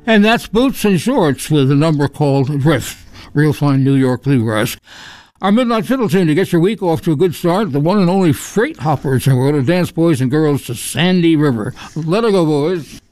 And that's Boots and Shorts with a number called Drift. Real fine New York bluegrass. Our Midnight Fiddle tune to get your week off to a good start. The one and only Freight Hoppers, and we're going to dance, boys and girls, to Sandy River. Let her go, boys.